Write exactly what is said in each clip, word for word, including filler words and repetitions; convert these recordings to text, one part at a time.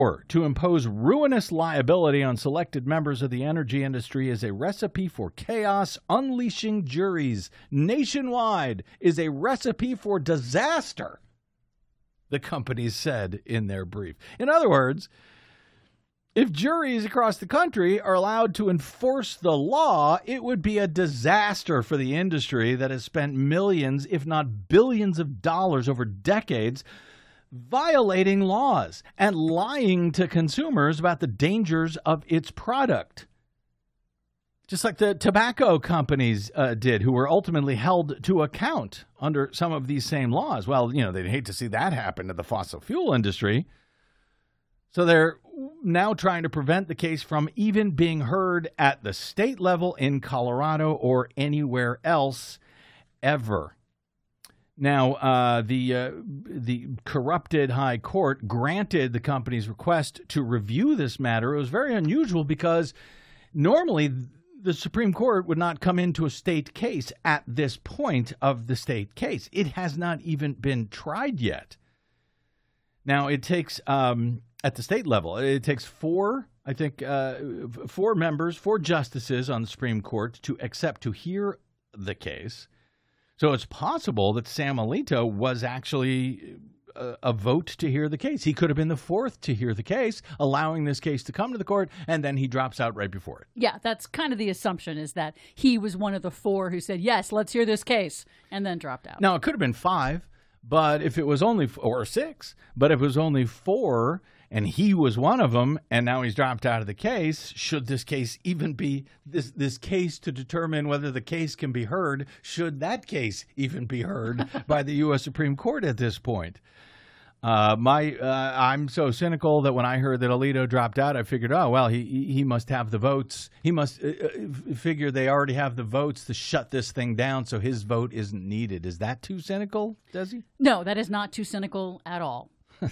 Or to impose ruinous liability on selected members of the energy industry is a recipe for chaos. Unleashing juries nationwide is a recipe for disaster, the companies said in their brief. In other words, if juries across the country are allowed to enforce the law, it would be a disaster for the industry that has spent millions, if not billions of dollars over decades violating laws and lying to consumers about the dangers of its product. Just like the tobacco companies uh, did, who were ultimately held to account under some of these same laws. Well, you know, they'd hate to see that happen to the fossil fuel industry. So they're now trying to prevent the case from even being heard at the state level in Colorado or anywhere else ever. Now, uh, the uh, the corrupted high court granted the company's request to review this matter. It was very unusual because normally the Supreme Court would not come into a state case at this point of the state case. It has not even been tried yet. Now, it takes, um, at the state level, it takes four, I think, uh, four members, four justices on the Supreme Court to accept to hear the case. So it's possible that Sam Alito was actually a, a vote to hear the case. He could have been the fourth to hear the case, allowing this case to come to the court, and then he drops out right before it. Yeah, that's kind of the assumption, is that he was one of the four who said, yes, let's hear this case, and then dropped out. Now, it could have been five, but if it was only, or six, but if it was only four, and he was one of them, and now he's dropped out of the case, should this case even be, this this case to determine whether the case can be heard, should that case even be heard by the U S Supreme Court at this point? Uh, my, uh, I'm so cynical that when I heard that Alito dropped out, I figured, oh, well, he he must have the votes. He must uh, figure they already have the votes to shut this thing down, so his vote isn't needed. Is that too cynical, Desi? No, that is not too cynical at all.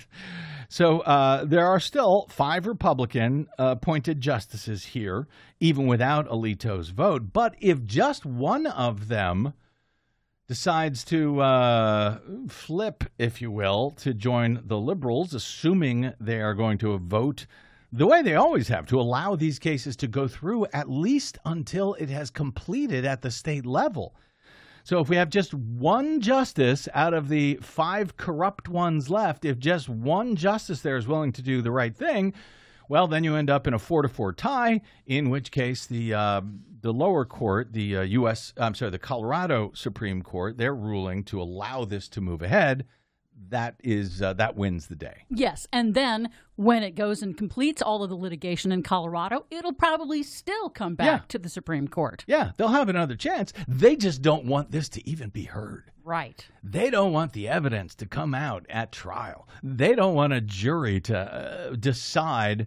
So uh, there are still five Republican uh, appointed justices here, even without Alito's vote. But if just one of them decides to uh, flip, if you will, to join the liberals, assuming they are going to vote the way they always have, to allow these cases to go through at least until it has completed at the state level. So if we have just one justice out of the five corrupt ones left, if just one justice there is willing to do the right thing, well, then you end up in a four to four tie, in which case the uh, the lower court, the uh, U S, I'm sorry, the Colorado Supreme Court, they're ruling to allow this to move ahead. That is uh, that wins the day. Yes, and then when it goes and completes all of the litigation in Colorado, it'll probably still come back Yeah. to the Supreme Court. Yeah, they'll have another chance. They just don't want this to even be heard. Right. They don't want the evidence to come out at trial. They don't want a jury to uh, decide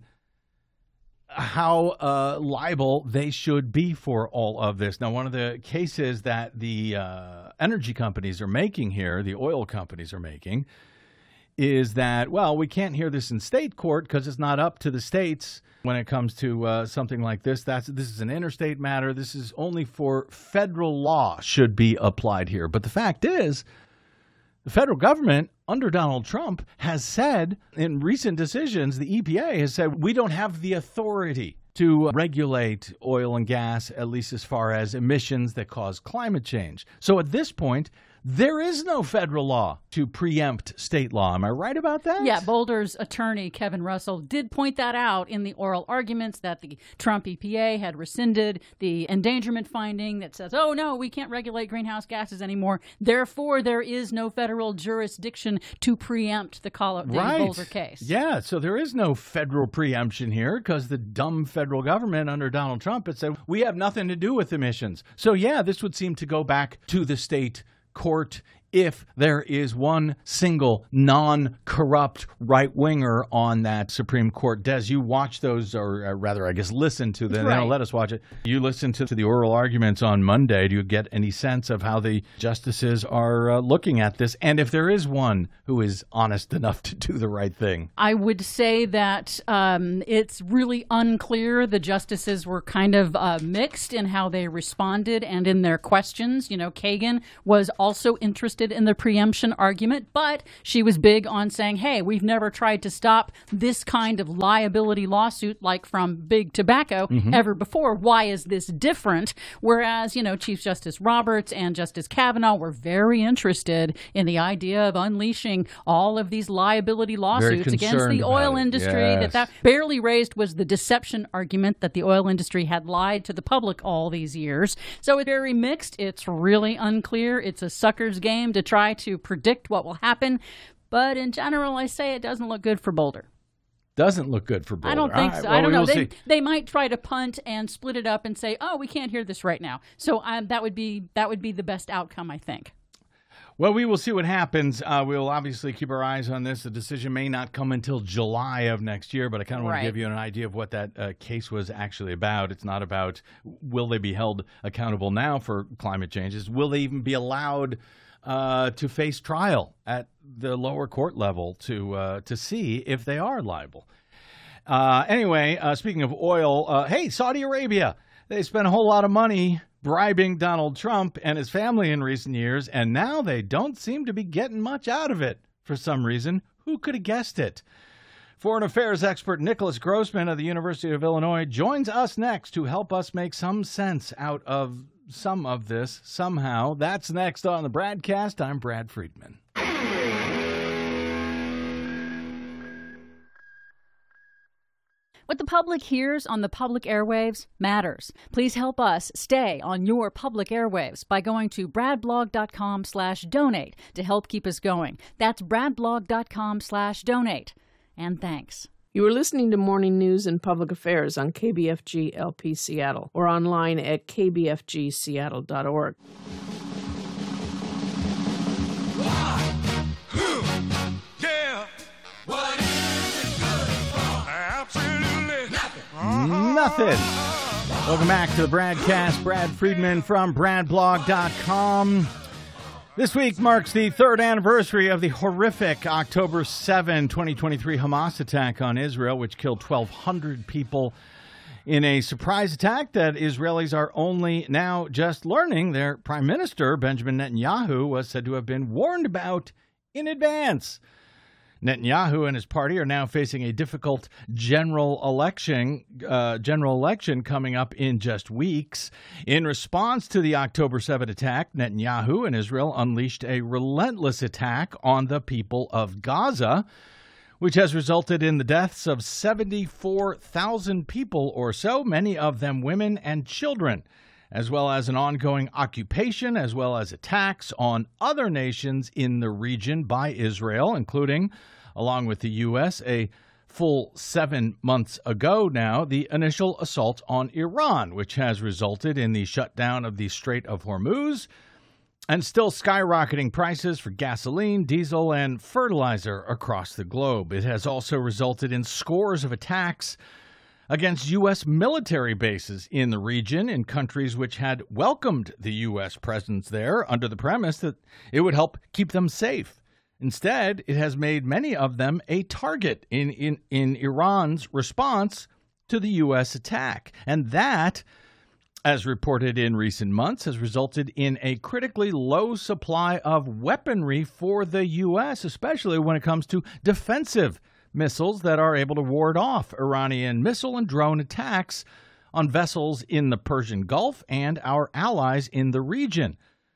how uh, liable they should be for all of this. Now, one of the cases that the uh, energy companies are making here, the oil companies are making, is that, well, we can't hear this in state court because it's not up to the states when it comes to uh, something like this. That's this is an interstate matter. This is only for federal law should be applied here. But the fact is, the federal government under Donald Trump has said in recent decisions, the E P A has said we don't have the authority to regulate oil and gas, at least as far as emissions that cause climate change. So at this point, there is no federal law to preempt state law. Am I right about that? Yeah, Boulder's attorney, Kevin Russell, did point that out in the oral arguments that the Trump E P A had rescinded the endangerment finding that says, oh, no, we can't regulate greenhouse gases anymore. Therefore, there is no federal jurisdiction to preempt the, Col- the right. Boulder case. Yeah, so there is no federal preemption here because the dumb federal government under Donald Trump had said, we have nothing to do with emissions. So, yeah, this would seem to go back to the state court if there is one single non-corrupt right-winger on that Supreme Court. Des, you watch those, or uh, rather, I guess, listen to them. Right. They don't let us watch it. You listen to, to the oral arguments on Monday. Do you get any sense of how the justices are uh, looking at this? And if there is one who is honest enough to do the right thing? I would say that um, it's really unclear. The justices were kind of uh, mixed in how they responded and in their questions. You know, Kagan was also interested interested in the preemption argument, but she was big on saying, hey, we've never tried to stop this kind of liability lawsuit like from Big Tobacco mm-hmm. ever before. Why is this different? Whereas, you know, Chief Justice Roberts and Justice Kavanaugh were very interested in the idea of unleashing all of these liability lawsuits against the oil industry. Yes. That that barely raised was the deception argument that the oil industry had lied to the public all these years. So it's very mixed. It's really unclear. It's a sucker's game to try to predict what will happen. But in general, I say it doesn't look good for Boulder. Doesn't look good for Boulder. I don't think right, so. well, I don't know. They, see. they might try to punt and split it up and say, oh, we can't hear this right now. So um, that would be that would be the best outcome, I think. Well, we will see what happens. Uh, we'll obviously keep our eyes on this. The decision may not come until July of next year, but I kind of want right. to give you an idea of what that uh, case was actually about. It's not about will they be held accountable now for climate changes. Will they even be allowed uh, to face trial at the lower court level to uh, to see if they are liable? Uh, anyway, uh, speaking of oil, uh, hey, Saudi Arabia, they spent a whole lot of money bribing Donald Trump and his family in recent years, and now they don't seem to be getting much out of it for some reason. Who could have guessed it? Foreign affairs expert Nicholas Grossman of the University of Illinois joins us next to help us make some sense out of some of this somehow. That's next on the Bradcast. I'm Brad Friedman. What the public hears on the public airwaves matters. Please help us stay on your public airwaves by going to bradblog.com slash donate to help keep us going. That's bradblog.com slash donate. And thanks. You are listening to Morning News and Public Affairs on K B F G L P Seattle or online at k b f g seattle dot org. Yeah. What is it good for? Absolutely nothing. Nothing. Welcome back to the Bradcast. Brad Friedman from brad blog dot com. This week marks the third anniversary of the horrific October seventh, twenty twenty-three Hamas attack on Israel, which killed twelve hundred people in a surprise attack that Israelis are only now just learning. Their prime minister, Benjamin Netanyahu, was said to have been warned about in advance. Netanyahu and his party are now facing a difficult general election, uh, general election coming up in just weeks. In response to the October seventh attack, Netanyahu and Israel unleashed a relentless attack on the people of Gaza, which has resulted in the deaths of seventy-four thousand people or so, many of them women and children, as well as an ongoing occupation, as well as attacks on other nations in the region by Israel, including, along with the U S, a full seven months ago now, the initial assault on Iran, which has resulted in the shutdown of the Strait of Hormuz and still skyrocketing prices for gasoline, diesel, and fertilizer across the globe. It has also resulted in scores of attacks against U S military bases in the region in countries which had welcomed the U S presence there under the premise that it would help keep them safe. Instead, it has made many of them a target in, in, in Iran's response to the U S attack. And that, as reported in recent months, has resulted in a critically low supply of weaponry for the U S, especially when it comes to defensive missiles that are able to ward off Iranian missile and drone attacks on vessels in the Persian Gulf and our allies in the region.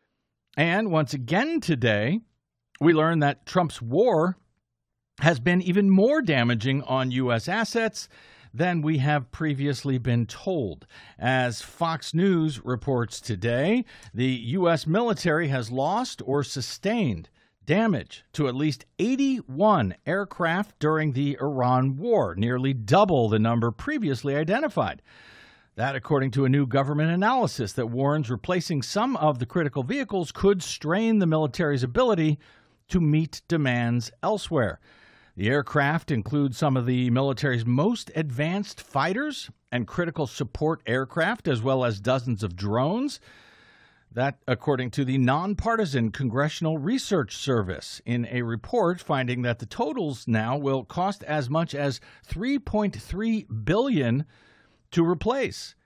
And once again today, we learned that Trump's war has been even more damaging on U S assets than we have previously been told. As Fox News reports today, the U S military has lost or sustained damage to at least eighty-one aircraft during the Iran war, nearly double the number previously identified. That, according to a new government analysis that warns replacing some of the critical vehicles could strain the military's ability to meet demands elsewhere. The aircraft include some of the military's most advanced fighters and critical support aircraft, as well as dozens of drones. That, according to the Nonpartisan Congressional Research Service, in a report finding that the totals now will cost as much as three point three billion dollars to replace.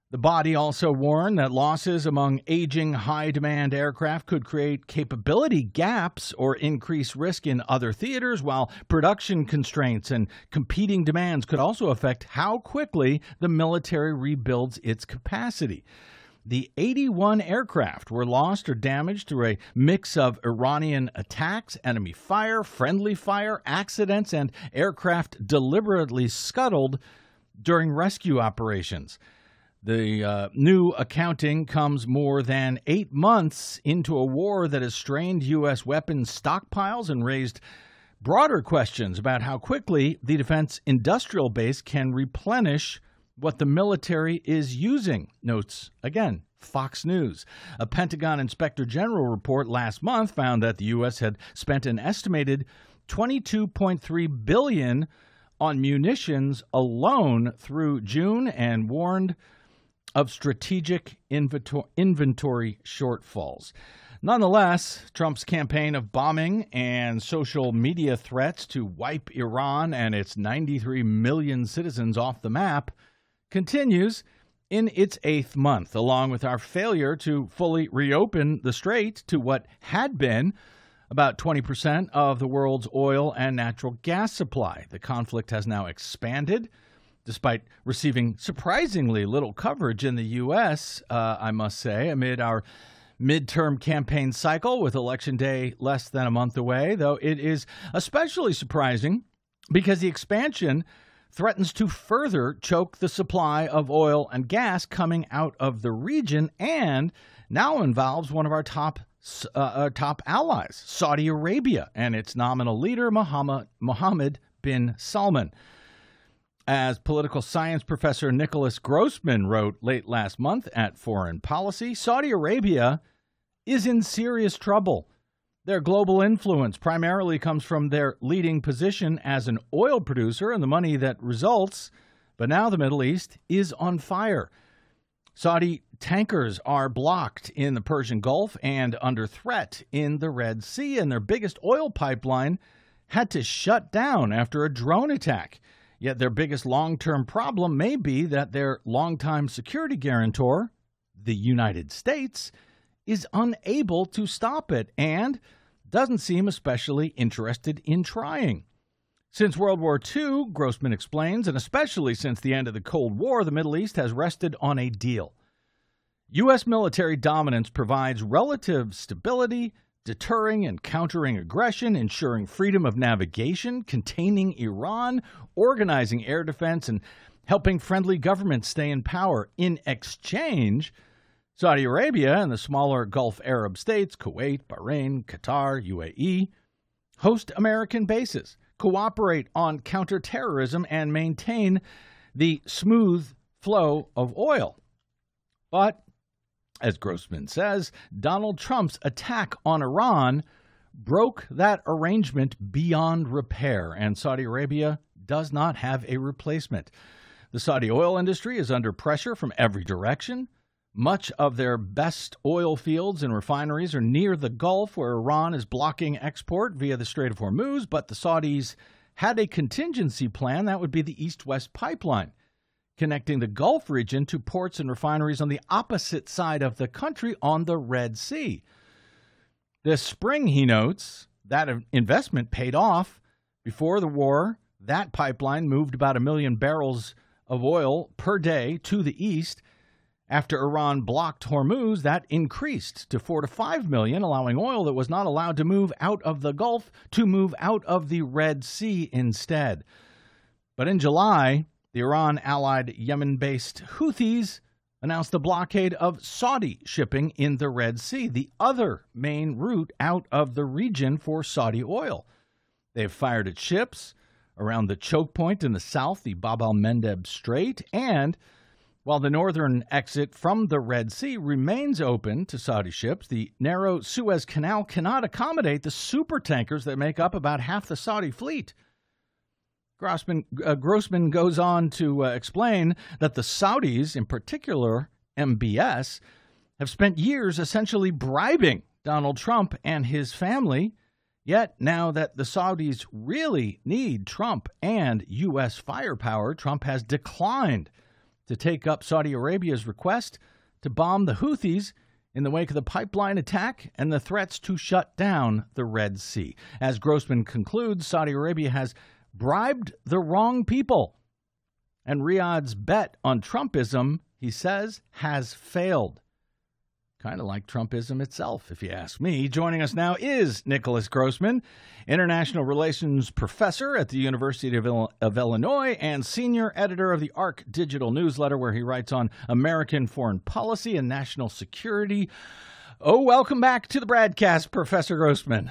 The body also warned that losses among aging high-demand aircraft could create capability gaps or increase risk in other theaters, while production constraints and competing demands could also affect how quickly the military rebuilds its capacity. The eighty-one aircraft were lost or damaged through a mix of Iranian attacks, enemy fire, friendly fire, accidents, and aircraft deliberately scuttled during rescue operations. The uh, new accounting comes more than eight months into a war that has strained U S weapons stockpiles and raised broader questions about how quickly the defense industrial base can replenish what the military is using, notes, again, Fox News. A Pentagon Inspector General report last month found that the U S had spent an estimated twenty-two point three billion dollars on munitions alone through June and warned of strategic inventory, inventory shortfalls. Nonetheless, Trump's campaign of bombing and social media threats to wipe Iran and its ninety-three million citizens off the map continues in its eighth month, along with our failure to fully reopen the strait to what had been about twenty percent of the world's oil and natural gas supply. The conflict has now expanded, despite receiving surprisingly little coverage in the U S, uh, I must say, amid our midterm campaign cycle with Election Day less than a month away, though it is especially surprising because the expansion threatens to further choke the supply of oil and gas coming out of the region and now involves one of our top uh, our top allies, Saudi Arabia, and its nominal leader, Mohammed, Mohammed bin Salman. As political science professor Nicholas Grossman wrote late last month at Foreign Policy, Saudi Arabia is in serious trouble. Their global influence primarily comes from their leading position as an oil producer and the money that results, but now the Middle East is on fire. Saudi tankers are blocked in the Persian Gulf and under threat in the Red Sea, and their biggest oil pipeline had to shut down after a drone attack. Yet their biggest long-term problem may be that their longtime security guarantor, the United States, is unable to stop it and doesn't seem especially interested in trying. Since World War Two, Grossman explains, and especially since the end of the Cold War, the Middle East has rested on a deal. U S military dominance provides relative stability, deterring and countering aggression, ensuring freedom of navigation, containing Iran, organizing air defense, and helping friendly governments stay in power. In exchange, Saudi Arabia and the smaller Gulf Arab states, Kuwait, Bahrain, Qatar, U A E, host American bases, cooperate on counterterrorism, and maintain the smooth flow of oil. But, as Grossman says, Donald Trump's attack on Iran broke that arrangement beyond repair, and Saudi Arabia does not have a replacement. The Saudi oil industry is under pressure from every direction. Much of their best oil fields and refineries are near the Gulf, where Iran is blocking export via the Strait of Hormuz, but the Saudis had a contingency plan that would be the East-West pipeline, connecting the Gulf region to ports and refineries on the opposite side of the country on the Red Sea. This spring, he notes, that investment paid off. Before the war, that pipeline moved about a million barrels of oil per day to the east. After Iran blocked Hormuz, that increased to four to five million, allowing oil that was not allowed to move out of the Gulf to move out of the Red Sea instead. But in July, the Iran-allied Yemen-based Houthis announced the blockade of Saudi shipping in the Red Sea, the other main route out of the region for Saudi oil. They've fired at ships around the choke point in the south, the Bab al-Mandeb Strait, and while the northern exit from the Red Sea remains open to Saudi ships, the narrow Suez Canal cannot accommodate the supertankers that make up about half the Saudi fleet. Grossman, uh, Grossman goes on to uh, explain that the Saudis, in particular M B S, have spent years essentially bribing Donald Trump and his family. Yet now that the Saudis really need Trump and U S firepower, Trump has declined to take up Saudi Arabia's request to bomb the Houthis in the wake of the pipeline attack and the threats to shut down the Red Sea. As Grossman concludes, Saudi Arabia has bribed the wrong people. And Riyadh's bet on Trumpism, he says, has failed. Kind of like Trumpism itself, if you ask me. Joining us now is Nicholas Grossman, international relations professor at the University of, Il- of Illinois and senior editor of the ARC digital newsletter, where he writes on American foreign policy and national security. Oh, welcome back to the Bradcast, Professor Grossman.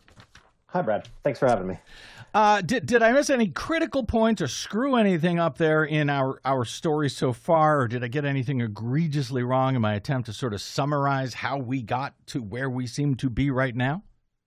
Hi, Brad. Thanks for having me. Uh, did, did I miss any critical points or screw anything up there in our, our story so far, or did I get anything egregiously wrong in my attempt to sort of summarize how we got to where we seem to be right now?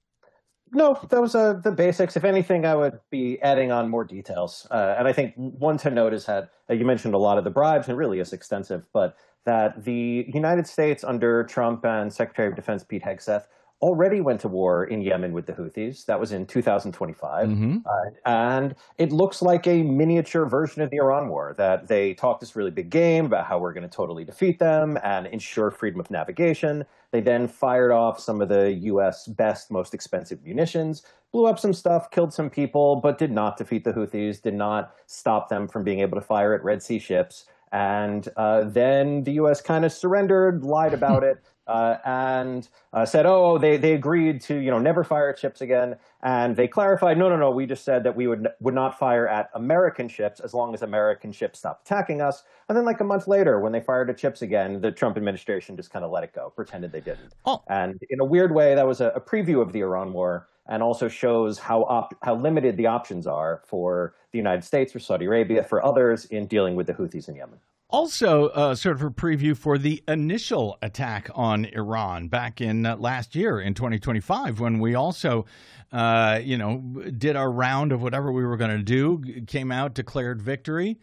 No, those are the basics. If anything, I would be adding on more details. Uh, and I think one to note is that uh, you mentioned a lot of the bribes, and really is extensive, but that the United States under Trump and Secretary of Defense Pete Hegseth already went to war in Yemen with the Houthis. That was in two thousand twenty-five. Mm-hmm. Uh, and it looks like a miniature version of the Iran war, that they talked this really big game about how we're going to totally defeat them and ensure freedom of navigation. They then fired off some of the U S best, most expensive munitions, blew up some stuff, killed some people, but did not defeat the Houthis, did not stop them from being able to fire at Red Sea ships. And uh, then the U S kind of surrendered, lied about it. Uh, and uh, said, oh, they, they agreed to, you know, never fire at ships again. And they clarified, no, no, no, we just said that we would would not fire at American ships as long as American ships stopped attacking us. And then like a month later, when they fired at ships again, the Trump administration just kind of let it go, pretended they didn't. Oh. And in a weird way, that was a, a preview of the Iran war, and also shows how op- how limited the options are for the United States, for Saudi Arabia, for others in dealing with the Houthis in Yemen. Also, uh, sort of a preview for the initial attack on Iran back in uh, last year in twenty twenty-five, when we also, uh, you know, did our round of whatever we were going to do, came out, declared victory,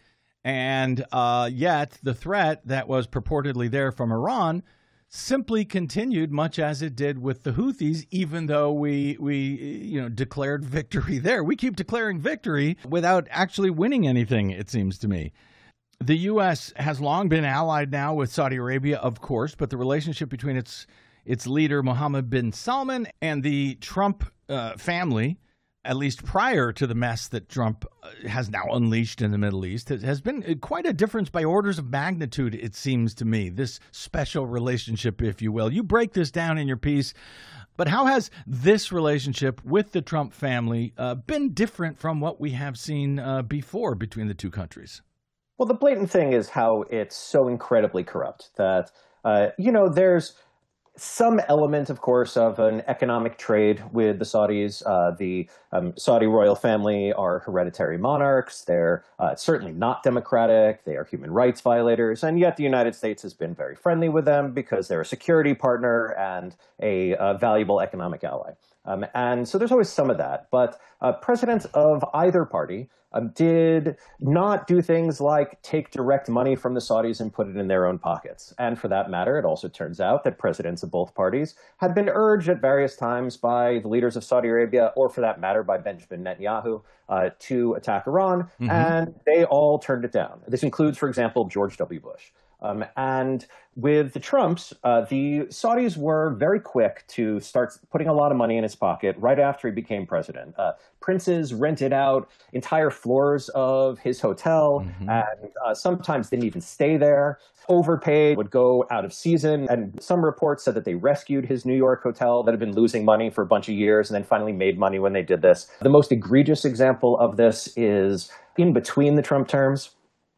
and uh, yet the threat that was purportedly there from Iran simply continued, much as it did with the Houthis, even though we, we you know, declared victory there. We keep declaring victory without actually winning anything, it seems to me. The U S has long been allied now with Saudi Arabia, of course, but the relationship between its its leader, Mohammed bin Salman, and the Trump uh, family, at least prior to the mess that Trump has now unleashed in the Middle East, has been quite a difference by orders of magnitude, it seems to me, this special relationship, if you will. You break this down in your piece, but how has this relationship with the Trump family uh, been different from what we have seen uh, before between the two countries? Well, the blatant thing is how it's so incredibly corrupt that, uh, you know, there's some element, of course, of an economic trade with the Saudis. Uh, the um, Saudi royal family are hereditary monarchs. They're uh, certainly not democratic. They are human rights violators. And yet the United States has been very friendly with them because they're a security partner and a, a valuable economic ally. Um, and so there's always some of that. But uh, presidents of either party Um, did not do things like take direct money from the Saudis and put it in their own pockets. And for that matter, it also turns out that presidents of both parties had been urged at various times by the leaders of Saudi Arabia, or for that matter, by Benjamin Netanyahu, uh, to attack Iran, mm-hmm. and they all turned it down. This includes, for example, George W. Bush. Um, and with the Trumps, uh, the Saudis were very quick to start putting a lot of money in his pocket right after he became president. Uh, princes rented out entire floors of his hotel, mm-hmm. and uh, sometimes didn't even stay there. Overpaid, would go out of season. And some reports said that they rescued his New York hotel that had been losing money for a bunch of years and then finally made money when they did this. The most egregious example of this is in between the Trump terms.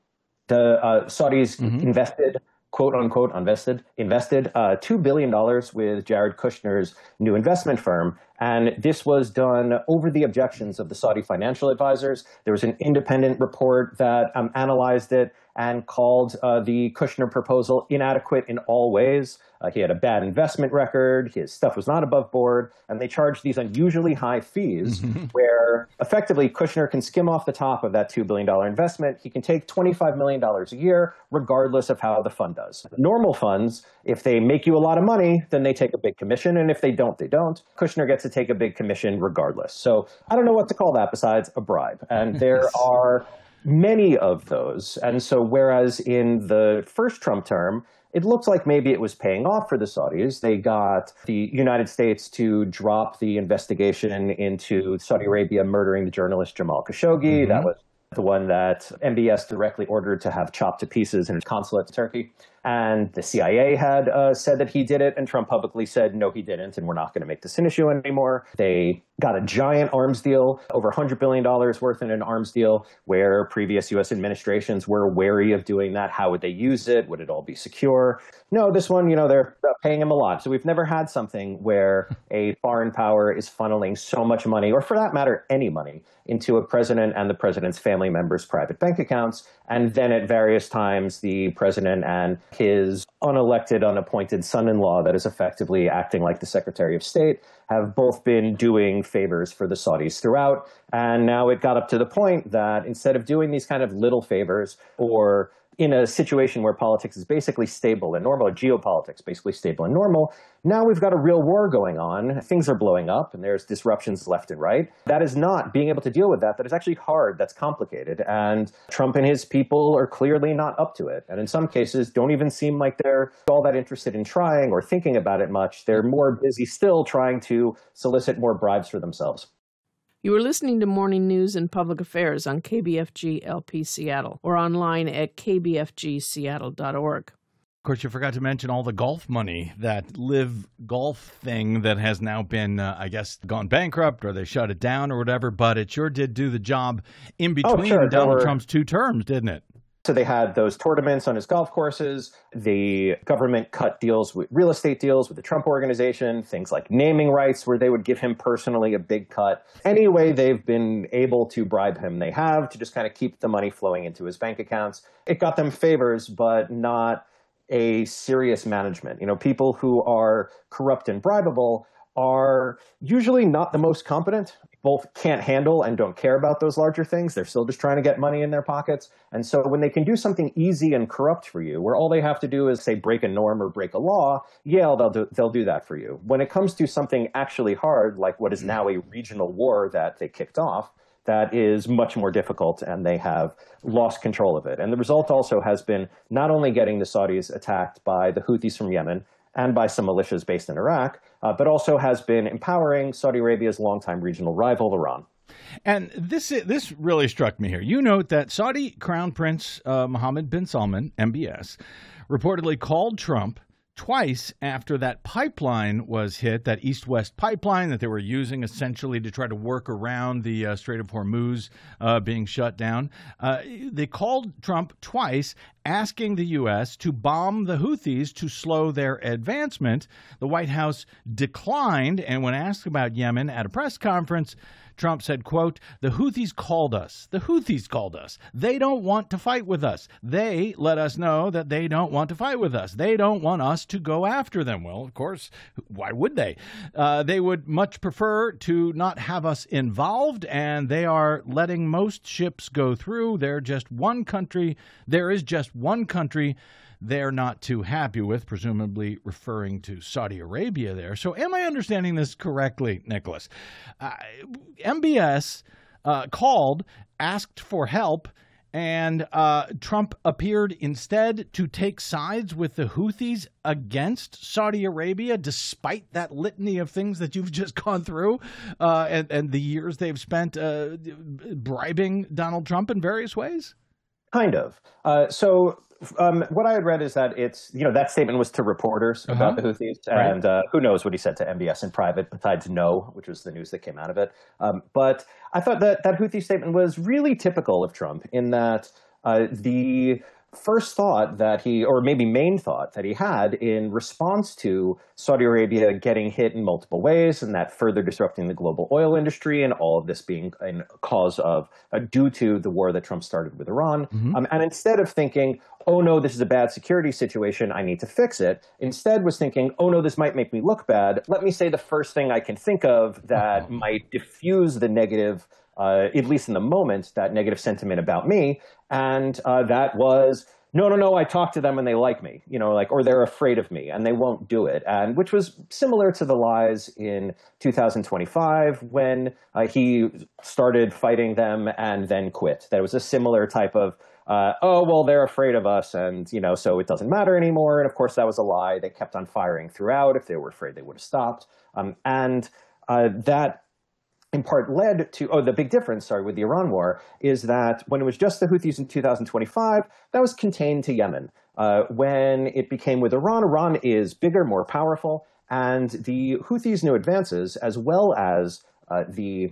The uh, Saudis mm-hmm. invested, quote unquote, invested, invested uh, two billion dollars with Jared Kushner's new investment firm. And this was done over the objections of the Saudi financial advisors. There was an independent report that um, analyzed it and called uh, the Kushner proposal inadequate in all ways. Uh, he had a bad investment record. His stuff was not above board. And they charged these unusually high fees where effectively Kushner can skim off the top of that two billion dollars investment. He can take twenty-five million dollars a year, regardless of how the fund does. Normal funds, if they make you a lot of money, then they take a big commission. And if they don't, they don't. Kushner gets to take a big commission regardless. So I don't know what to call that besides a bribe. And there are many of those. And so whereas in the first Trump term, it looked like maybe it was paying off for the Saudis. They got the United States to drop the investigation into Saudi Arabia murdering the journalist Jamal Khashoggi. Mm-hmm. That was the one that M B S directly ordered to have chopped to pieces in his consulate to Turkey. And the C I A had uh, said that he did it, and Trump publicly said, no, he didn't, and we're not going to make this an issue anymore. They got a giant arms deal, over one hundred billion dollars worth in an arms deal, where previous U S administrations were wary of doing that. How would they use it? Would it all be secure? No, this one, you know, they're paying him a lot. So we've never had something where a foreign power is funneling so much money, or for that matter, any money, into a president and the president's family members' private bank accounts. And then at various times, the president and his unelected, unappointed son-in-law that is effectively acting like the Secretary of State have both been doing favors for the Saudis throughout. And now it got up to the point that instead of doing these kind of little favors, or in a situation where politics is basically stable and normal, or geopolitics basically stable and normal, now we've got a real war going on. Things are blowing up and there's disruptions left and right. That is not being able to deal with that. That is actually hard. That's complicated. And Trump and his people are clearly not up to it. And in some cases, don't even seem like they're all that interested in trying or thinking about it much. They're more busy still trying to solicit more bribes for themselves. You are listening to Morning News and Public Affairs on K B F G L P Seattle or online at k b f g seattle dot org. Of course, you forgot to mention all the golf money, that Live Golf thing that has now been, uh, I guess, gone bankrupt or they shut it down or whatever, but it sure did do the job in between oh, sure. Donald were... Trump's two terms, didn't it? So they had those tournaments on his golf courses. The government cut deals with real estate deals with the Trump Organization, things like naming rights where they would give him personally a big cut. Any way they've been able to bribe him, they have, to just kind of keep the money flowing into his bank accounts. It got them favors, but not a serious management. You know, people who are corrupt and bribable are usually not the most competent. Both can't handle and don't care about those larger things. They're still just trying to get money in their pockets. And so when they can do something easy and corrupt for you, where all they have to do is, say, break a norm or break a law, yeah, they'll do, they'll do that for you. When it comes to something actually hard, like what is now a regional war that they kicked off, that is much more difficult, and they have lost control of it. And the result also has been not only getting the Saudis attacked by the Houthis from Yemen and by some militias based in Iraq, uh, but also has been empowering Saudi Arabia's longtime regional rival, Iran. And this this really struck me here. You note that Saudi Crown Prince uh, Mohammed bin Salman, M B S, reportedly called Trump twice after that pipeline was hit, that east-west pipeline that they were using essentially to try to work around the uh, Strait of Hormuz uh, being shut down. Uh, they called Trump twice asking the U S to bomb the Houthis to slow their advancement. The White House declined, and when asked about Yemen at a press conference, Trump said, quote, "The Houthis called us. The Houthis called us. They don't want to fight with us. They let us know that they don't want to fight with us. They don't want us to go after them." Well, of course, why would they? Uh, they would much prefer to not have us involved, and they are letting most ships go through. They're just one country. There is just one country they're not too happy with, presumably referring to Saudi Arabia there. So am I understanding this correctly, Nicholas? Uh, M B S uh, called, asked for help, and uh, Trump appeared instead to take sides with the Houthis against Saudi Arabia, despite that litany of things that you've just gone through uh, and, and the years they've spent uh, bribing Donald Trump in various ways? Kind of. Uh, so um, what I had read is that it's, you know, that statement was to reporters uh-huh. about the Houthis. Right. And uh, who knows what he said to M B S in private, besides no, which was the news that came out of it. Um, but I thought that that Houthi statement was really typical of Trump in that uh, the first thought that he, or maybe main thought that he had in response to Saudi Arabia getting hit in multiple ways and that further disrupting the global oil industry and all of this being a cause of, uh, due to the war that Trump started with Iran. Mm-hmm. Um, and instead of thinking, oh no, this is a bad security situation, I need to fix it, instead was thinking, oh no, this might make me look bad. Let me say the first thing I can think of that oh. might diffuse the negative, uh, at least in the moment, that negative sentiment about me. And uh, that was no, no, no, I talked to them and they like me, you know, like, or they're afraid of me and they won't do it. And which was similar to the lies in two thousand twenty-five when uh, he started fighting them and then quit. That was a similar type of, uh, oh, well, they're afraid of us and, you know, so it doesn't matter anymore. And of course, that was a lie. They kept on firing throughout. If they were afraid, they would have stopped. Um, and uh, that in part led to, oh, the big difference, sorry, with the Iran war is that when it was just the Houthis in two thousand twenty-five, that was contained to Yemen. Uh, when it became with Iran, Iran is bigger, more powerful, and the Houthis' new advances, as well as uh, the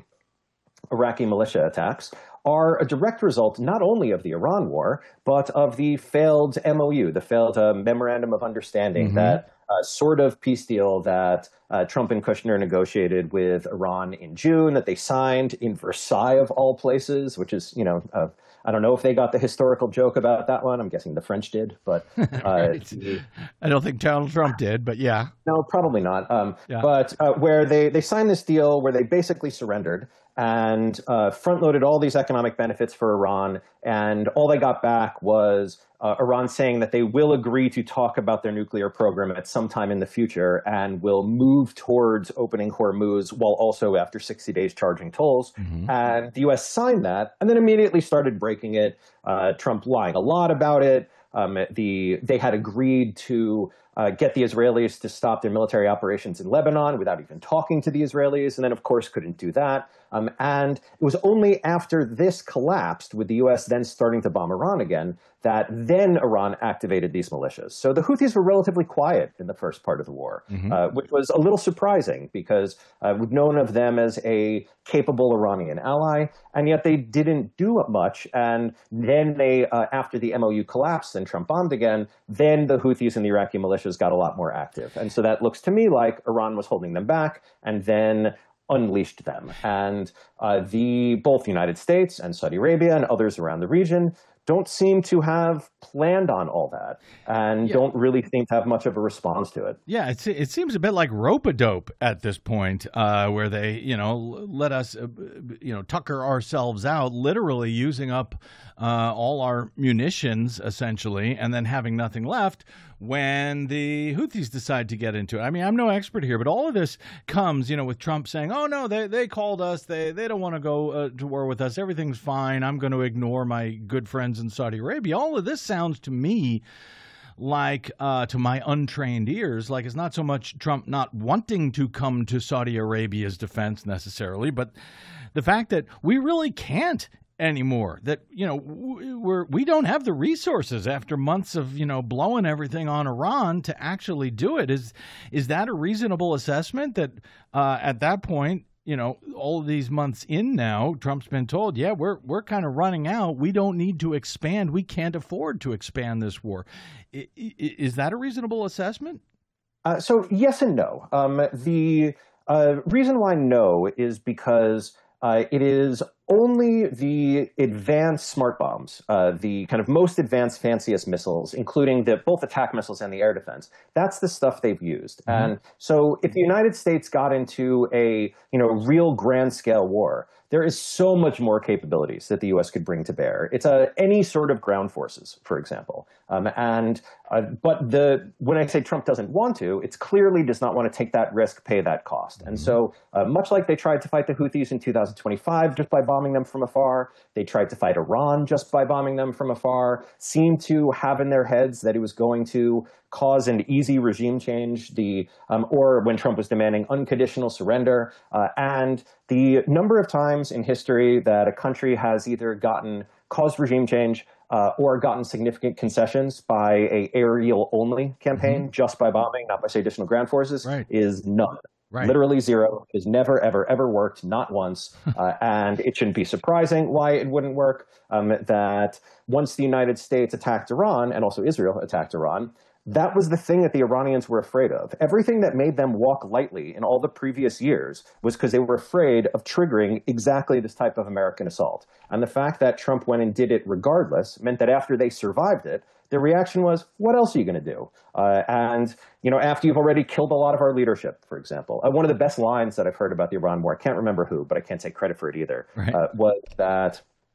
Iraqi militia attacks, are a direct result not only of the Iran war, but of the failed M O U, the failed uh, Memorandum of Understanding, mm-hmm. that uh, sort of peace deal that uh, Trump and Kushner negotiated with Iran in June, that they signed in Versailles of all places, which is, you know, uh, I don't know if they got the historical joke about that one. I'm guessing the French did, but uh, right. the, I don't think Donald Trump did, but yeah. No, probably not. Um, yeah. But uh, where they, they signed this deal where they basically surrendered and uh, front-loaded all these economic benefits for Iran, and all they got back was uh, Iran saying that they will agree to talk about their nuclear program at some time in the future and will move towards opening Hormuz while also after sixty days charging tolls. Mm-hmm. And the U S signed that and then immediately started breaking it. Uh, Trump lying a lot about it. Um, the they had agreed to uh, get the Israelis to stop their military operations in Lebanon without even talking to the Israelis, and then, of course, couldn't do that. Um, and it was only after this collapsed, with the U S then starting to bomb Iran again, that then Iran activated these militias. So the Houthis were relatively quiet in the first part of the war, mm-hmm. uh, which was a little surprising because uh, we've known of them as a capable Iranian ally, and yet they didn't do much. And then they, uh, after the M O U collapsed and Trump bombed again, then the Houthis and the Iraqi militias got a lot more active. And so that looks to me like Iran was holding them back and then unleashed them. And uh, the both the United States and Saudi Arabia and others around the region don't seem to have planned on all that and yeah. don't really seem to have much of a response to it. Yeah, it, it seems a bit like rope-a-dope at this point, uh, where they, you know, let us, uh, you know, tucker ourselves out, literally using up uh, all our munitions, essentially, and then having nothing left when the Houthis decide to get into it. I mean, I'm no expert here, but all of this comes, you know, with Trump saying, oh, no, they, they called us. They, they don't want to go uh, to war with us. Everything's fine. I'm going to ignore my good friends in Saudi Arabia. All of this sounds to me like, uh, to my untrained ears, like it's not so much Trump not wanting to come to Saudi Arabia's defense necessarily, but the fact that we really can't anymore, that, you know, we're, we don't have the resources after months of, you know, blowing everything on Iran to actually do it. Is, is that a reasonable assessment that uh, at that point, you know, all of these months in now, Trump's been told, yeah, we're we're kind of running out. We don't need to expand. We can't afford to expand this war. I, I, is that a reasonable assessment? Uh, so yes and no. Um, the uh, reason why no is because uh, it is only the advanced smart bombs, uh, the kind of most advanced, fanciest missiles, including the, both attack missiles and the air defense. That's the stuff they've used. Mm-hmm. And so if the United States got into a, you know, real grand scale war, there is so much more capabilities that the U S could bring to bear. It's a, any sort of ground forces, for example. Um, and uh, but the when I say Trump doesn't want to, it's clearly does not want to take that risk, pay that cost. And so uh, much like they tried to fight the Houthis in two thousand twenty-five just by bombing them from afar, they tried to fight Iran just by bombing them from afar, seemed to have in their heads that it was going to cause an easy regime change, the um, or when Trump was demanding unconditional surrender. Uh, and the number of times in history that a country has either gotten caused regime change uh, or gotten significant concessions by a aerial-only campaign, mm-hmm. just by bombing, not by, say, additional ground forces, right. is none. Right. Literally zero. It has never, ever, ever worked, not once. uh, and it shouldn't be surprising why it wouldn't work, um, that once the United States attacked Iran, and also Israel attacked Iran, that was the thing that the Iranians were afraid of. Everything that made them walk lightly in all the previous years was because they were afraid of triggering exactly this type of American assault. And the fact that Trump went and did it regardless meant that after they survived it, their reaction was, what else are you going to do? Uh, and, you know, after you've already killed a lot of our leadership, for example, uh, one of the best lines that I've heard about the Iran war, I can't remember who, but I can't take credit for it either, right. uh, was that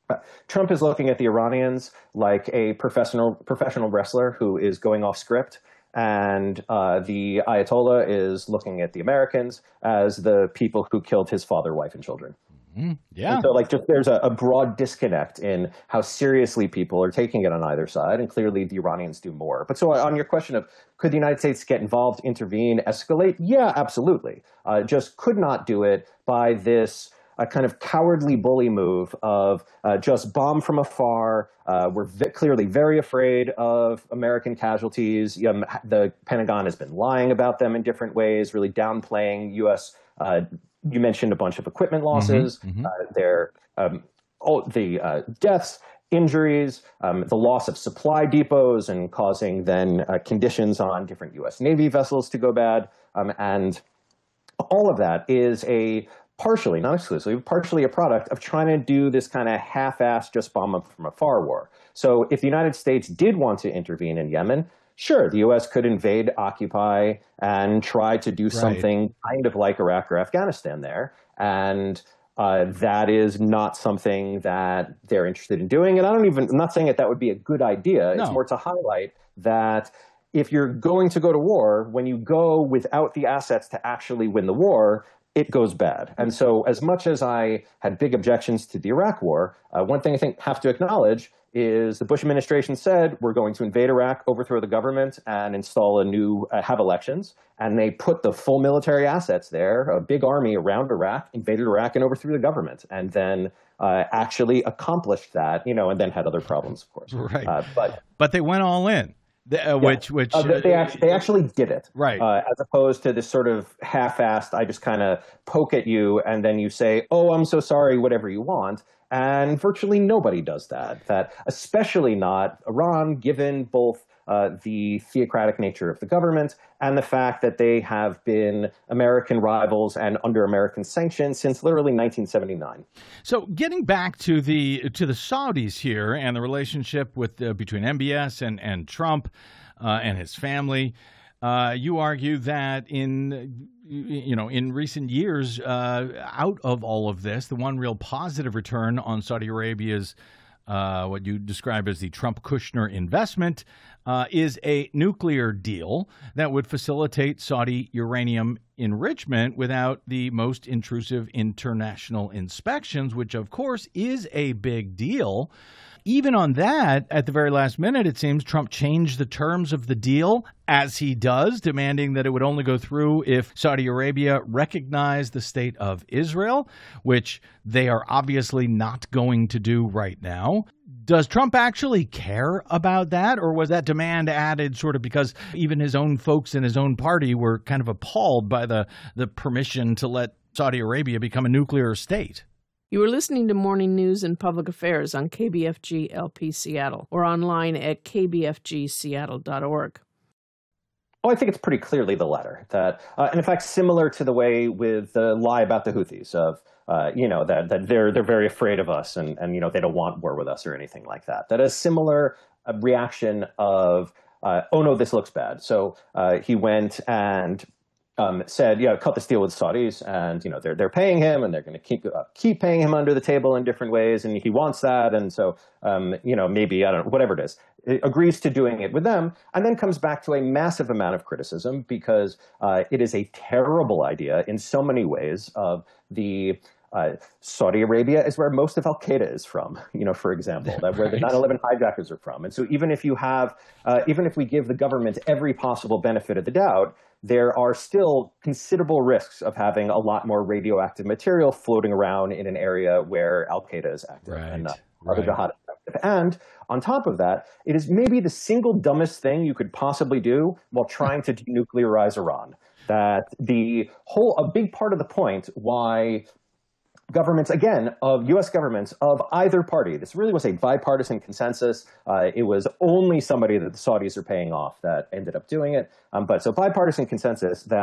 Uh, Trump is looking at the Iranians like a professional professional wrestler who is going off script, and uh, the Ayatollah is looking at the Americans as the people who killed his father, wife, and children. Mm, yeah. And so, like, just there's a, a broad disconnect in how seriously people are taking it on either side, and clearly the Iranians do more. But so, on your question of could the United States get involved, intervene, escalate? Yeah, absolutely. Uh, just could not do it by this a kind of cowardly bully move of uh, just bomb from afar. Uh, we're v- clearly very afraid of American casualties. Um, the Pentagon has been lying about them in different ways, really downplaying U S. Uh, you mentioned a bunch of equipment losses. Mm-hmm, mm-hmm. Uh, their, um, all the uh, deaths, injuries, um, the loss of supply depots and causing then uh, conditions on different U S. Navy vessels to go bad. Um, and all of that is a partially, not exclusively, partially a product of trying to do this kind of half-assed just bomb up from afar war. So if the United States did want to intervene in Yemen, sure, the U S could invade, occupy, and try to do Right. something kind of like Iraq or Afghanistan there. And uh, that is not something that they're interested in doing. And I don't even, I'm not saying that that would be a good idea. No. It's more to highlight that if you're going to go to war, when you go without the assets to actually win the war, it goes bad. And so as much as I had big objections to the Iraq war, uh, one thing I think have to acknowledge is the Bush administration said, we're going to invade Iraq, overthrow the government, and install a new, uh, have elections. And they put the full military assets there, a big army around Iraq, invaded Iraq and overthrew the government, and then uh, actually accomplished that, you know, and then had other problems, of course. Right. Uh, but But they went all in, the, uh, Yeah. which which Uh, they, they, actually, they actually did it. Right. Uh, as opposed to this sort of half-assed, I just kind of poke at you and then you say, oh, I'm so sorry, whatever you want. And virtually nobody does that. That especially not Iran, given both uh, the theocratic nature of the government and the fact that they have been American rivals and under American sanctions since literally nineteen seventy-nine. So getting back to the to the Saudis here and the relationship with uh, between M B S and and Trump uh, and his family, uh, you argue that in you know in recent years, uh, out of all of this, the one real positive return on Saudi Arabia's uh, what you describe as the Trump-Kushner investment uh, is a nuclear deal that would facilitate Saudi uranium enrichment without the most intrusive international inspections, which, of course, is a big deal. Even on that, at the very last minute, it seems Trump changed the terms of the deal, as he does, demanding that it would only go through if Saudi Arabia recognized the state of Israel, which they are obviously not going to do right now. Does Trump actually care about that, or was that demand added sort of because even his own folks in his own party were kind of appalled by the, the permission to let Saudi Arabia become a nuclear state? You are listening to Morning News and Public Affairs on K B F G L P Seattle or online at k b f g seattle dot org. Oh, I think it's pretty clearly the latter. That, uh, and in fact, similar to the way with the lie about the Houthis of, uh, you know, that, that they're they're very afraid of us and, and, you know, they don't want war with us or anything like that. That a similar uh, reaction of, uh, oh, no, this looks bad. So uh, he went and Um, said, yeah, cut this deal with the Saudis, and you know they're they're paying him, and they're going to keep uh, keep paying him under the table in different ways, and he wants that, and so um, you know maybe I don't know whatever it is, it agrees to doing it with them, and then comes back to a massive amount of criticism because uh, it is a terrible idea in so many ways. Of the uh, Saudi Arabia is where most of Al Qaeda is from, you know, for example, that where the nine eleven hijackers are from, and so even if you have, uh, even if we give the government every possible benefit of the doubt, there are still considerable risks of having a lot more radioactive material floating around in an area where Al-Qaeda is active Right, and uh, other right. jihad is active. And on top of that, it is maybe the single dumbest thing you could possibly do while trying to denuclearize Iran. That the whole, a big part of the point why governments, again, of U S governments of either party. This really was a bipartisan consensus. Uh, it was only somebody that the Saudis are paying off that ended up doing it. Um, but so bipartisan consensus that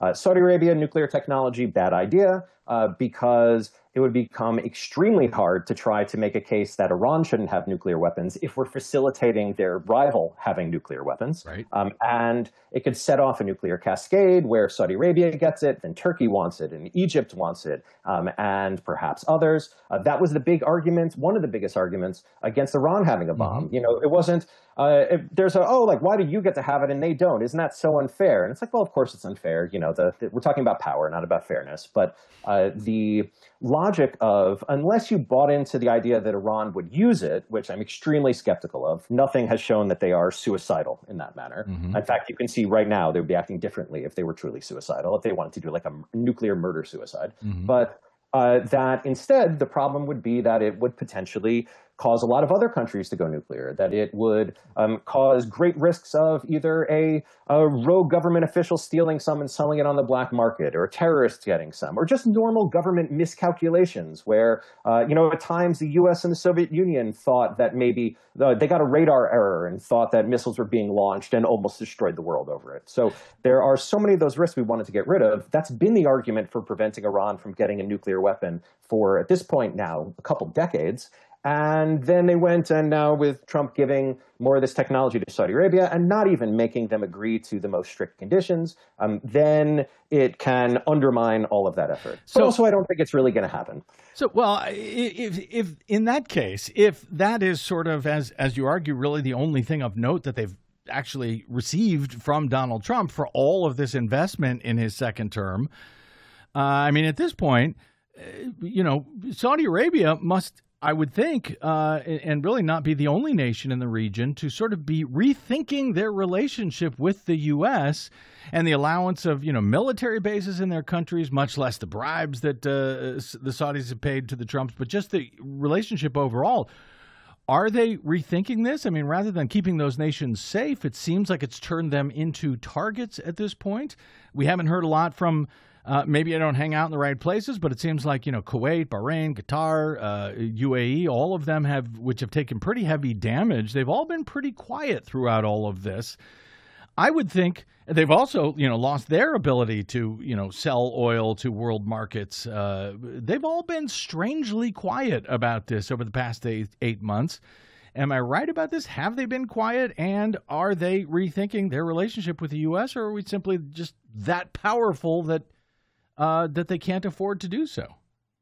uh, Saudi Arabia, nuclear technology, bad idea, uh, because it would become extremely hard to try to make a case that Iran shouldn't have nuclear weapons if we're facilitating their rival having nuclear weapons. Right. Um, and it could set off a nuclear cascade where Saudi Arabia gets it, then Turkey wants it, and Egypt wants it, um, and perhaps others. Uh, that was the big argument, one of the biggest arguments against Iran having a bomb. Mm-hmm. You know, it wasn't, uh, it, there's a, oh, like, why do you get to have it and they don't? Isn't that so unfair? And it's like, well, of course it's unfair. You know, the, the, we're talking about power, not about fairness. But uh, the logic of, unless you bought into the idea that Iran would use it, which I'm extremely skeptical of, nothing has shown that they are suicidal in that manner. Mm-hmm. In fact, you can see right now they would be acting differently if they were truly suicidal, if they wanted to do like a nuclear murder suicide. Mm-hmm. But uh, that instead, the problem would be that it would potentially cause a lot of other countries to go nuclear, that it would um, cause great risks of either a, a rogue government official stealing some and selling it on the black market, or terrorists getting some, or just normal government miscalculations where, uh, you know, at times the U S and the Soviet Union thought that maybe uh, they got a radar error and thought that missiles were being launched and almost destroyed the world over it. So there are so many of those risks we wanted to get rid of. That's been the argument for preventing Iran from getting a nuclear weapon for, at this point now, a couple decades. And then they went, and now with Trump giving more of this technology to Saudi Arabia and not even making them agree to the most strict conditions, um, then it can undermine all of that effort. So, but also, I don't think it's really going to happen. So, well, if, if in that case, if that is sort of, as as you argue, really the only thing of note that they've actually received from Donald Trump for all of this investment in his second term, uh, I mean, at this point, you know, Saudi Arabia must, I would think, uh, and really not be the only nation in the region to sort of be rethinking their relationship with the U S and the allowance of, you know, military bases in their countries, much less the bribes that uh, the Saudis have paid to the Trumps, but just the relationship overall. Are they rethinking this? I mean, rather than keeping those nations safe, it seems like it's turned them into targets at this point. We haven't heard a lot from Uh, maybe I don't hang out in the right places, but it seems like, you know, Kuwait, Bahrain, Qatar, uh, U A E, all of them have, which have taken pretty heavy damage. They've all been pretty quiet throughout all of this. I would think they've also, you know, lost their ability to, you know, sell oil to world markets. Uh, they've all been strangely quiet about this over the past eight, eight months. Am I right about this? Have they been quiet, and are they rethinking their relationship with the U S, or are we simply just that powerful that Uh, that they can't afford to do so?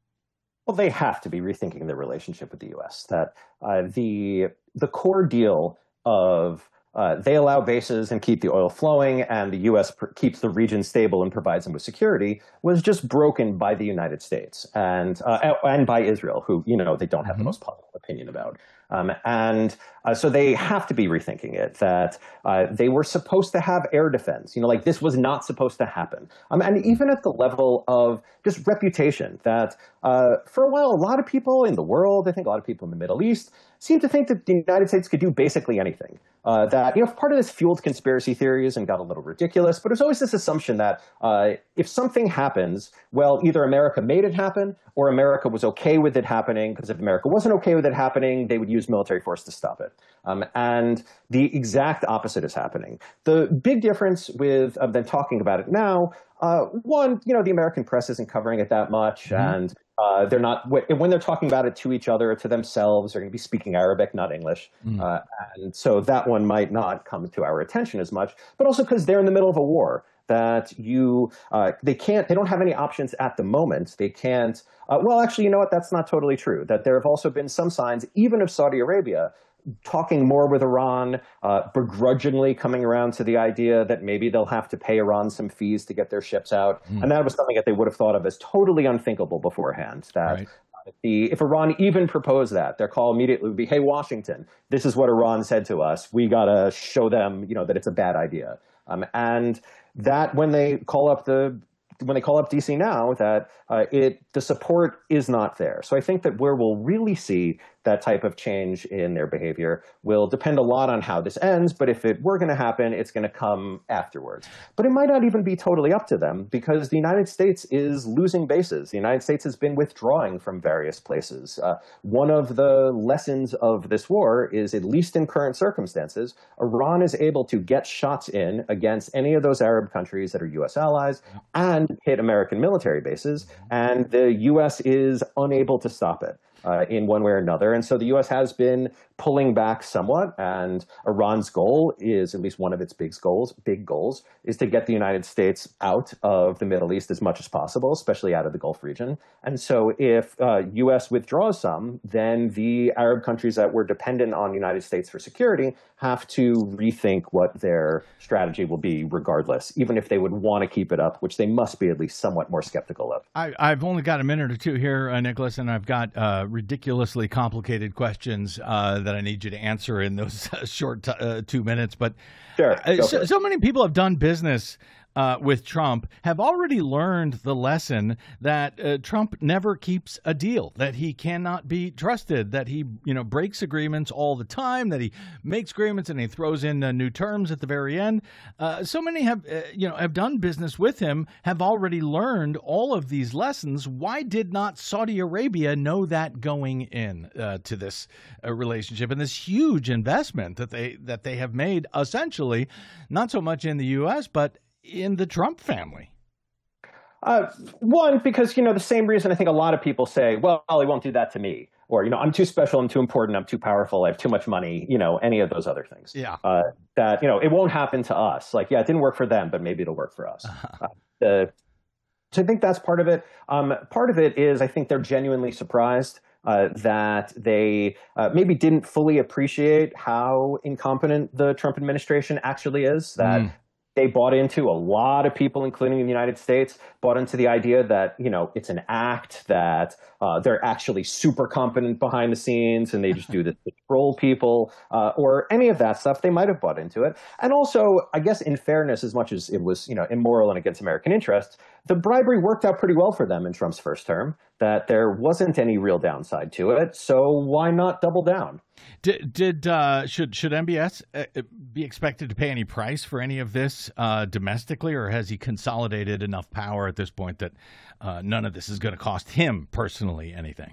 Well, they have to be rethinking their relationship with the U S. That uh, the the core deal of uh, they allow bases and keep the oil flowing, and the U S pr- keeps the region stable and provides them with security was just broken by the United States and uh, and by Israel, who, you know, they don't have mm-hmm. the most positive opinion about. Um, and uh, so they have to be rethinking it, that uh, they were supposed to have air defense. You know, like this was not supposed to happen. Um, and even at the level of just reputation, that uh, for a while, a lot of people in the world, I think a lot of people in the Middle East, seemed to think that the United States could do basically anything. Uh, that, you know, part of this fueled conspiracy theories and got a little ridiculous, but there's always this assumption that uh, if something happens, well, either America made it happen or America was okay with it happening, because if America wasn't okay with it happening, they would use military force to stop it. Um, and the exact opposite is happening. The big difference with uh, them talking about it now, uh, one, you know, the American press isn't covering it that much, mm-hmm. and Uh, they're not, when they're talking about it to each other, to themselves, they're going to be speaking Arabic, not English. Mm. Uh, and so that one might not come to our attention as much, but also because they're in the middle of a war that you, uh, they can't, they don't have any options at the moment. They can't, uh, well, actually, you know what? That's not totally true. That there have also been some signs, even of Saudi Arabia, talking more with Iran, uh, begrudgingly coming around to the idea that maybe they'll have to pay Iran some fees to get their ships out. Mm. And that was something that they would have thought of as totally unthinkable beforehand. That right. the, if Iran even proposed that, their call immediately would be, hey, Washington, this is what Iran said to us. We got to show them, you know, that it's a bad idea. Um, and that when they call up the when they call up D C now, that uh, it the support is not there. So I think that where we'll really see that type of change in their behavior will depend a lot on how this ends. But if it were going to happen, it's going to come afterwards. But it might not even be totally up to them, because the United States is losing bases. The United States has been withdrawing from various places. Uh, one of the lessons of this war is, at least in current circumstances, Iran is able to get shots in against any of those Arab countries that are U S allies and hit American military bases, and the U S is unable to stop it uh, in one way or another. And so the U S has been pulling back somewhat, and Iran's goal is, at least one of its big goals, big goals, is to get the United States out of the Middle East as much as possible, especially out of the Gulf region. And so if uh, U S withdraws some, then the Arab countries that were dependent on the United States for security have to rethink what their strategy will be regardless, even if they would want to keep it up, which they must be at least somewhat more skeptical of. I, I've only got a minute or two here, uh, Nicholas, and I've got uh, ridiculously complicated questions uh, that I need you to answer in those short t- uh, two minutes. But Sure, uh, go for so, it. so many people have done business Uh, with Trump, have already learned the lesson that uh, Trump never keeps a deal, that he cannot be trusted, that he, you know, breaks agreements all the time, that he makes agreements and he throws in uh, new terms at the very end. Uh, so many have, uh, you know, have done business with him, have already learned all of these lessons. Why did not Saudi Arabia know that going in uh, to this uh, relationship and this huge investment that they that they have made, essentially, not so much in the U S, but in the Trump family? Uh, one, because, you know, the same reason I think a lot of people say, well, he won't do that to me. Or, you know, I'm too special, I'm too important, I'm too powerful, I have too much money, you know, any of those other things. Yeah. Uh, that, you know, it won't happen to us. Like, yeah, it didn't work for them, but maybe it'll work for us. Uh-huh. Uh, so I think that's part of it. Um, part of it is I think they're genuinely surprised uh, that they uh, maybe didn't fully appreciate how incompetent the Trump administration actually is. That mm. They bought into, a lot of people, including in the United States, bought into the idea that, you know, it's an act, that uh, they're actually super competent behind the scenes and they just do this to troll people, uh, or any of that stuff. They might have bought into it. And also, I guess in fairness, as much as it was, you know, immoral and against American interests, the bribery worked out pretty well for them in Trump's first term, that there wasn't any real downside to it. So why not double down? Did, did uh, should should M B S uh, be expected to pay any price for any of this uh, domestically, or has he consolidated enough power at this point that uh, none of this is going to cost him personally anything?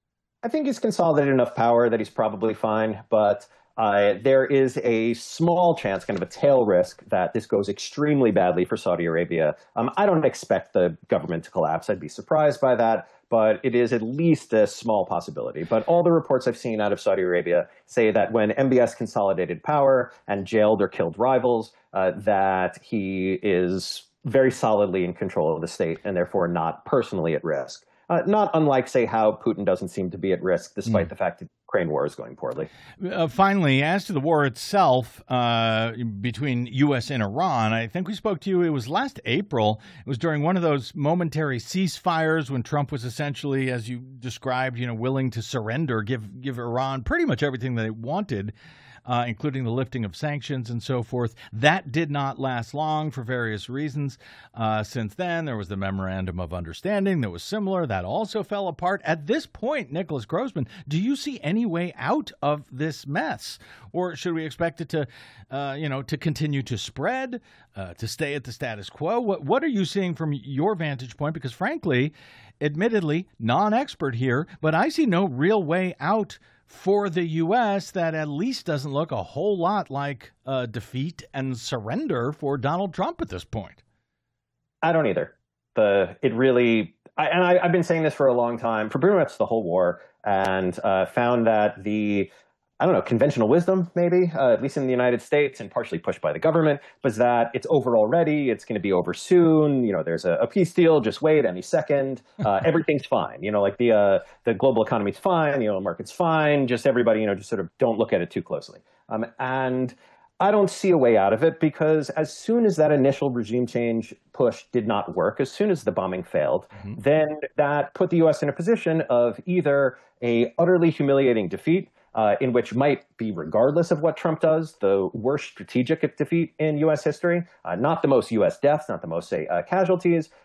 I think he's consolidated enough power that he's probably fine, but uh, there is a small chance, kind of a tail risk, that this goes extremely badly for Saudi Arabia. Um, I don't expect the government to collapse. I'd be surprised by that, but it is at least a small possibility. But all the reports I've seen out of Saudi Arabia say that when M B S consolidated power and jailed or killed rivals, uh, that he is very solidly in control of the state and therefore not personally at risk. Uh, not unlike, say, how Putin doesn't seem to be at risk, despite mm. the fact that the Ukraine war is going poorly. Uh, finally, as to the war itself uh, between U S and Iran, I think we spoke to you, it was last April. It was during one of those momentary ceasefires when Trump was essentially, as you described, you know, willing to surrender, give give Iran pretty much everything they wanted. Uh, including the lifting of sanctions and so forth. That did not last long for various reasons. Uh, since then, there was the Memorandum of Understanding that was similar. That also fell apart. At this point, Nicholas Grossman, do you see any way out of this mess? Or should we expect it to, uh, you know, to continue to spread, uh, to stay at the status quo? What, what are you seeing from your vantage point? Because frankly, admittedly, non-expert here, but I see no real way out for the U S that at least doesn't look a whole lot like uh, defeat and surrender for Donald Trump at this point. I don't either. The it really, I, and I, I've been saying this for a long time, for pretty much the whole war, and uh, found that the, I don't know, conventional wisdom, maybe, uh, at least in the United States, and partially pushed by the government, was that it's over already, it's going to be over soon, you know, there's a, a peace deal, just wait any second, uh, everything's fine, you know, like the uh, the global economy's fine, you know, the market's fine, just everybody, you know, just sort of don't look at it too closely. Um, and I don't see a way out of it, because as soon as that initial regime change push did not work, as soon as the bombing failed, mm-hmm. then that put the U S in a position of either a utterly humiliating defeat, Uh, in which might be, regardless of what Trump does, the worst strategic defeat in U S history. Uh, not the most U S deaths, not the most, say, uh, casualties,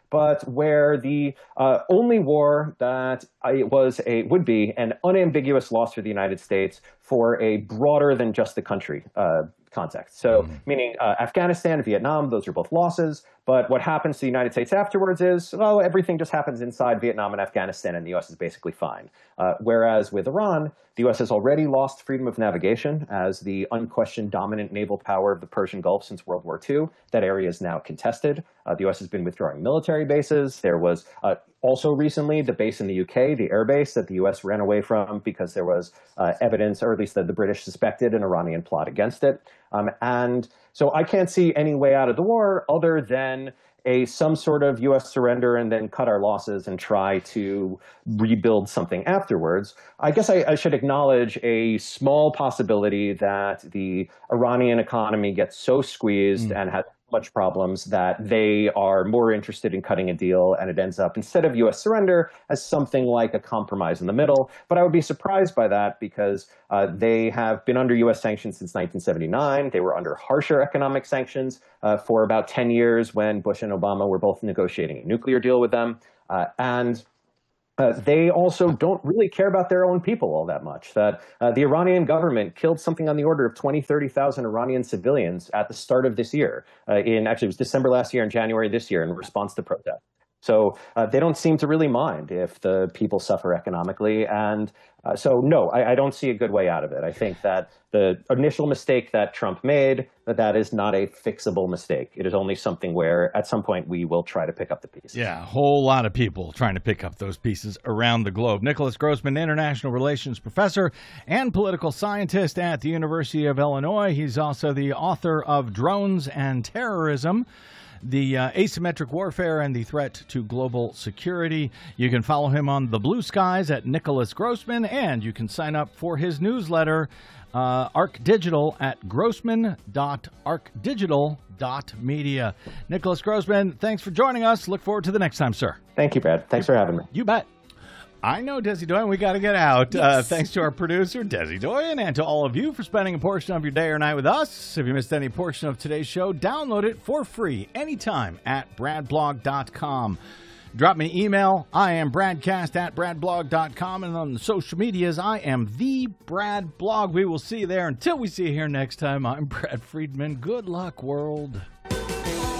but where the uh, only war that I, was a would be an unambiguous loss for the United States for a broader than just the country uh, context. So, mm-hmm. meaning uh, Afghanistan, Vietnam, those are both losses. But what happens to the United States afterwards is, well, everything just happens inside Vietnam and Afghanistan, and the U S is basically fine. Uh, whereas with Iran, the U S has already lost freedom of navigation as the unquestioned dominant naval power of the Persian Gulf since World War Two. That area is now contested. Uh, the U S has been withdrawing military bases. There was uh, also recently the base in the U K, the air base that the U S ran away from because there was uh, evidence, or at least that the British suspected an Iranian plot against it. Um, and so I can't see any way out of the war other than a some sort of U S surrender and then cut our losses and try to rebuild something afterwards. I guess I, I should acknowledge a small possibility that the Iranian economy gets so squeezed mm. and has much problems that they are more interested in cutting a deal, and it ends up, instead of U S surrender, as something like a compromise in the middle. But I would be surprised by that because uh, they have been under U S sanctions since nineteen seventy-nine. They were under harsher economic sanctions uh, for about ten years when Bush and Obama were both negotiating a nuclear deal with them. Uh, and Uh, they also don't really care about their own people all that much. That uh, the Iranian government killed something on the order of twenty, thirty thousand Iranian civilians at the start of this year. Uh, in actually, it was December last year and January this year in response to protest. So uh, they don't seem to really mind if the people suffer economically. And uh, so, no, I, I don't see a good way out of it. I think that the initial mistake that Trump made, that that is not a fixable mistake. It is only something where at some point we will try to pick up the pieces. Yeah, a whole lot of people trying to pick up those pieces around the globe. Nicholas Grossman, international relations professor and political scientist at the University of Illinois. He's also the author of Drones and Terrorism, the uh, Asymmetric Warfare and the Threat to Global Security. You can follow him on the Blue Skies at Nicholas Grossman, and you can sign up for his newsletter, uh, Arc Digital, at grossman dot arc digital dot media. Nicholas Grossman, thanks for joining us. Look forward to the next time, sir. Thank you, Brad. Thanks for having me. You bet. I know, Desi Doyen, we got to get out. Yes. Uh, thanks to our producer, Desi Doyen, and to all of you for spending a portion of your day or night with us. If you missed any portion of today's show, download it for free anytime at brad blog dot com. Drop me an email. I am bradcast at brad blog dot com, and on the social medias, I am the Brad Blog. We will see you there. Until we see you here next time, I'm Brad Friedman. Good luck, world.